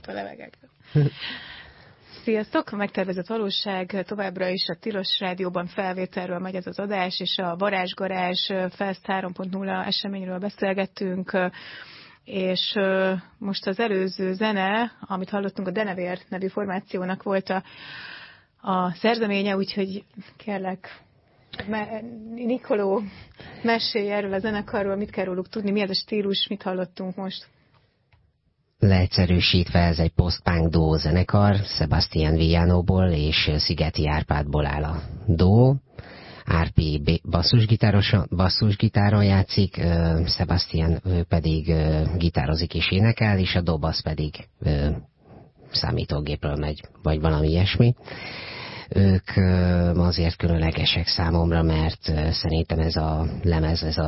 a levegőkről. Sziasztok! A Megtervezett Valóság továbbra is a Tilos Rádióban felvételről megy ez az adás, és a Varázsgarázs Fest 3.0 eseményről beszélgettünk, és most az előző zene, amit hallottunk, a Denevér nevű formációnak volt a szerzeménye, úgyhogy kérlek, Nikoló, mesélj erről a zenekarról, mit kell róluk tudni, mi ez a stílus, mit hallottunk most? Leegyszerűsítve ez egy post-punk duo zenekar, Sebastian Villanoból és Szigeti Árpádból áll a duo. Árpi basszusgitáron játszik, Sebastian pedig gitározik és énekel, és a dobasz pedig számítógépről megy, vagy valami ilyesmi. Ők azért különlegesek számomra, mert szerintem ez a lemez, ez a